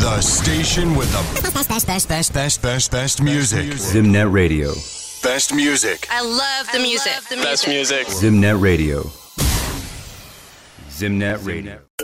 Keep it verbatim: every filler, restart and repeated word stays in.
The station with the best, best, best, best, best, best, best music. Zimnet Radio. Best music. I love the music. Best music. Zimnet Radio. Zimnet Radio.